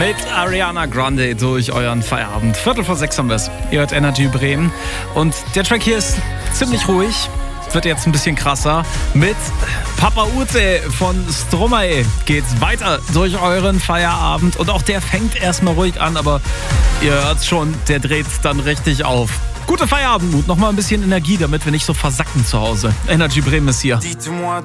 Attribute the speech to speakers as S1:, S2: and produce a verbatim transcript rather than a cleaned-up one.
S1: mit Ariana Grande durch euren Feierabend. Viertel vor sechs haben wir es. Ihr hört Energy Bremen. Und der Track hier ist ziemlich ruhig. Wird jetzt ein bisschen krasser. Mit Papa Ute von Stromae geht's weiter durch euren Feierabend. Und auch der fängt erstmal ruhig an, aber ihr hört's schon, der dreht dann richtig auf. Gute Feierabendmut, nochmal ein bisschen Energie, damit wir nicht so versacken zu Hause. Energy Bremen ist hier.